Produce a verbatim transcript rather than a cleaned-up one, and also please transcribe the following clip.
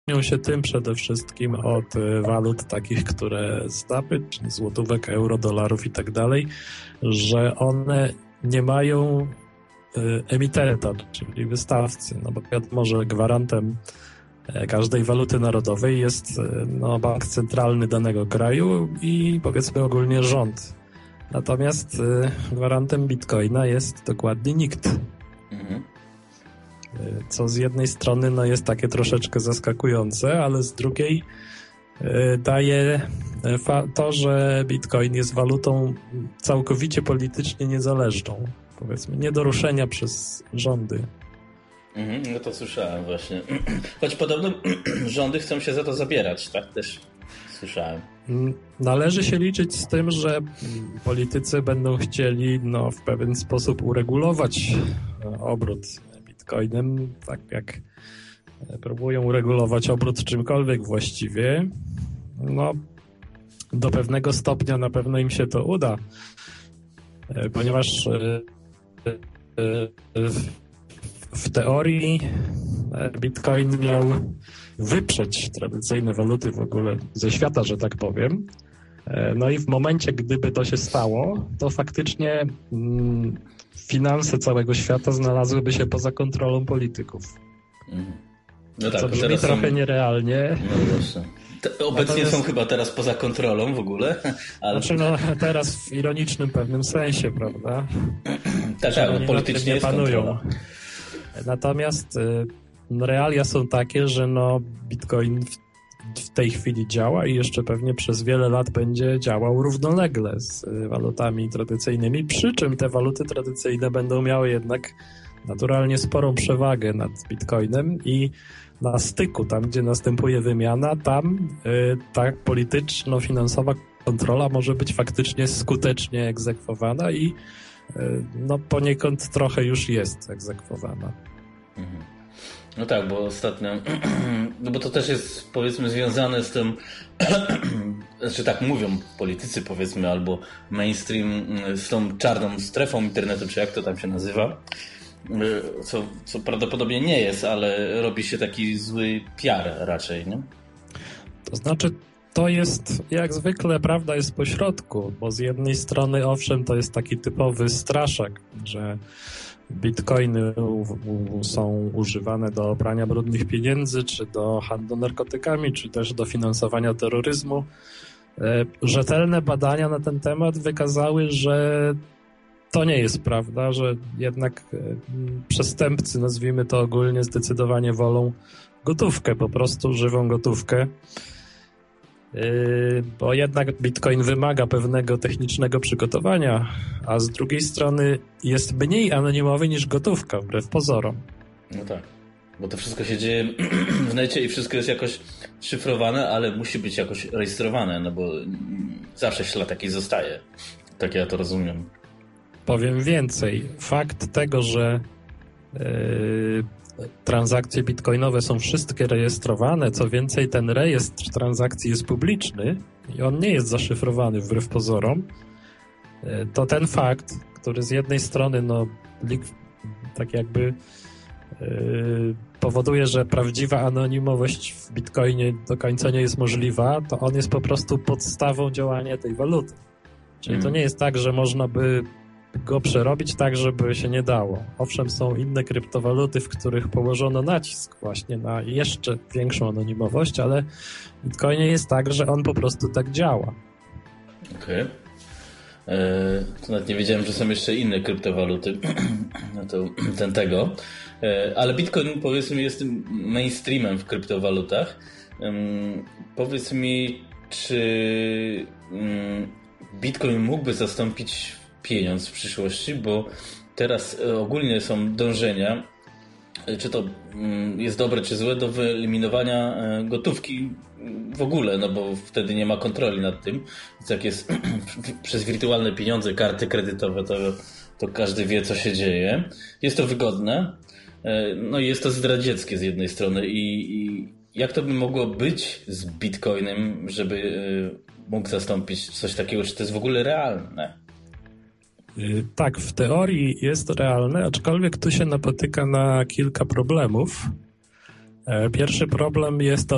się tym przede wszystkim od walut takich, które znamy, czyli złotówek, euro, dolarów i tak dalej, że one nie mają emitenta, czyli wystawcy, no bo wiadomo, że gwarantem każdej waluty narodowej jest no, bank centralny danego kraju i powiedzmy ogólnie rząd. Natomiast gwarantem bitcoina jest dokładnie nikt. Mhm. Co z jednej strony no, jest takie troszeczkę zaskakujące, ale z drugiej daje to, że bitcoin jest walutą całkowicie politycznie niezależną. Powiedzmy, nie do ruszenia przez rządy. Mhm, no to słyszałem właśnie. Choć podobno rządy chcą się za to zabierać, tak? Też słyszałem. Należy się liczyć z tym, że politycy będą chcieli no, w pewien sposób uregulować obrót bitcoinem, tak jak próbują uregulować obrót czymkolwiek właściwie. No, do pewnego stopnia na pewno im się to uda, ponieważ w teorii bitcoin miał wyprzeć tradycyjne waluty w ogóle ze świata, że tak powiem. No i w momencie, gdyby to się stało, to faktycznie mm, finanse całego świata znalazłyby się poza kontrolą polityków. Mhm. No tak, co brzmi trochę są... nierealnie. No właśnie. Te, obecnie Natomiast... są chyba teraz poza kontrolą w ogóle. Ale... Znaczy no teraz w ironicznym pewnym sensie, prawda? Tak, tak, no, politycznie jest panują. Kontrola. Natomiast no, realia są takie, że no, bitcoin w, w tej chwili działa i jeszcze pewnie przez wiele lat będzie działał równolegle z walutami tradycyjnymi, przy czym te waluty tradycyjne będą miały jednak naturalnie sporą przewagę nad bitcoinem i na styku, tam gdzie następuje wymiana, tam y, ta polityczno-finansowa kontrola może być faktycznie skutecznie egzekwowana i y, no poniekąd trochę już jest egzekwowana. Mhm. No tak, bo ostatnio, no bo to też jest powiedzmy związane z tym, znaczy tak mówią politycy powiedzmy, albo mainstream z tą czarną strefą internetu, czy jak to tam się nazywa, co, co prawdopodobnie nie jest, ale robi się taki zły P R raczej, nie? To znaczy, to jest jak zwykle, prawda jest pośrodku, bo z jednej strony owszem, to jest taki typowy straszak, że bitcoiny są używane do prania brudnych pieniędzy, czy do handlu narkotykami, czy też do finansowania terroryzmu. Rzetelne badania na ten temat wykazały, że to nie jest prawda, że jednak przestępcy, nazwijmy to ogólnie, zdecydowanie wolą gotówkę, po prostu żywą gotówkę, bo jednak bitcoin wymaga pewnego technicznego przygotowania, a z drugiej strony jest mniej anonimowy niż gotówka, wbrew pozorom. No tak, bo to wszystko się dzieje w necie i wszystko jest jakoś szyfrowane, ale musi być jakoś rejestrowane, no bo zawsze ślad taki zostaje. Tak ja to rozumiem. Powiem więcej. Fakt tego, że yy, transakcje bitcoinowe są wszystkie rejestrowane, co więcej ten rejestr transakcji jest publiczny i on nie jest zaszyfrowany wbrew pozorom, yy, to ten fakt, który z jednej strony no, tak jakby yy, powoduje, że prawdziwa anonimowość w bitcoinie do końca nie jest możliwa, to on jest po prostu podstawą działania tej waluty. Czyli mm. to nie jest tak, że można by go przerobić tak, żeby się nie dało. Owszem, są inne kryptowaluty, w których położono nacisk właśnie na jeszcze większą anonimowość, ale w Bitcoinie jest tak, że on po prostu tak działa. Okej. Okay. To nawet nie wiedziałem, że są jeszcze inne kryptowaluty. No to ten tego. Eee, ale Bitcoin, powiedz mi, jest tym mainstreamem w kryptowalutach. Eee, powiedz mi, czy um, Bitcoin mógłby zastąpić pieniądz w przyszłości, bo teraz ogólnie są dążenia, czy to jest dobre, czy złe, do wyeliminowania gotówki w ogóle, no bo wtedy nie ma kontroli nad tym. Więc jak jest przez wirtualne pieniądze, karty kredytowe, to, to każdy wie, co się dzieje. Jest to wygodne, no i jest to zdradzieckie z jednej strony. I, i jak to by mogło być z Bitcoinem, żeby mógł zastąpić coś takiego, czy to jest w ogóle realne? Tak, w teorii jest to realne, aczkolwiek tu się napotyka na kilka problemów. Pierwszy problem jest to